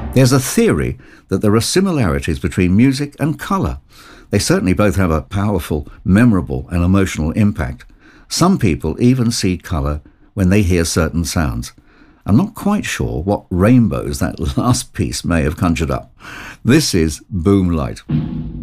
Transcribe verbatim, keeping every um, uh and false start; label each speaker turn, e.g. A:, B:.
A: There's a theory that there are similarities between music and colour. They certainly both have a powerful, memorable and emotional impact. Some people even see colour when they hear certain sounds. I'm not quite sure what rainbows that last piece may have conjured up. This is Boom Light.